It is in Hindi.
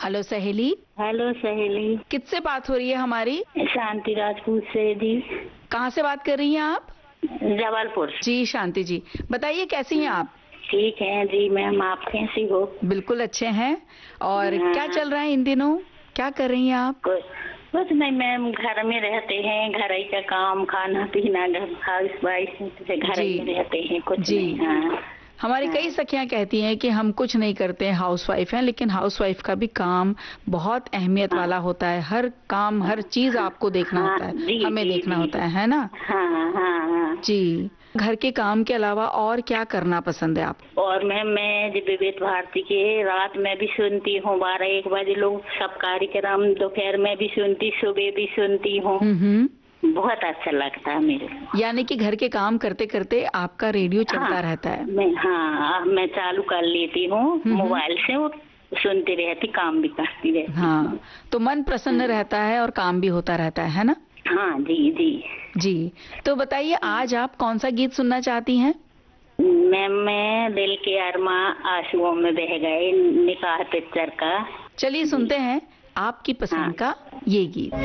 हेलो सहेली। हेलो सहेली। किससे बात हो रही है हमारी? शांति राजपूत से जी। कहाँ से बात कर रही हैं आप? जबलपुर। जी शांति जी, बताइए कैसी हैं आप? ठीक है जी मैम, आप कैसी हो? बिल्कुल अच्छे हैं। और क्या चल रहा है इन दिनों, क्या कर रही हैं आप? कुछ नहीं मैम, घर में रहते हैं, घर ही का काम, खाना पीना, घर हाउस वाइफ घर ही में रहते हैं, कुछ जी। नहीं। हाँ। हमारी कई सखियां कहती हैं कि हम कुछ नहीं करते हैं, हाउसवाइफ हैं, लेकिन हाउसवाइफ का भी काम बहुत अहमियत वाला होता है। हर काम, हर चीज आपको देखना होता है, हमें देखना होता है ना? हाँ हाँ हाँ जी। घर के काम के अलावा और क्या करना पसंद है आपको? और मैम मैं विविध भारती के रात में भी सुनती हूँ, 12-1 बजे लोग सब कार्यक्रम, दोपहर में भी सुनती, सुबह भी सुनती हूँ। बहुत अच्छा लगता है मेरे को। यानी कि घर के काम करते करते आपका रेडियो चलता रहता है? मैं चालू कर लेती हूँ मोबाइल से, वो सुनती रहती, काम भी करती रहती। हाँ, तो मन प्रसन्न रहता है और काम भी होता रहता है ना? हाँ जी जी जी। तो बताइए आज आप कौन सा गीत सुनना चाहती हैं? मैम मैं दिल के अरमा आंसुओं में बह गए, निकाह पिक्चर का। चलिए सुनते हैं आपकी पसंद का ये गीत।